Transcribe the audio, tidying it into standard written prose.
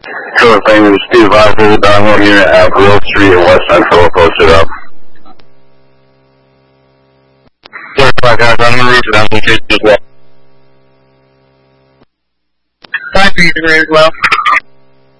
Sure thing, this is Steve Visor down here at Grove Street in West Central, posted up. Sorry about guys, I'm going to reach it out in case as well. 5 for you as well.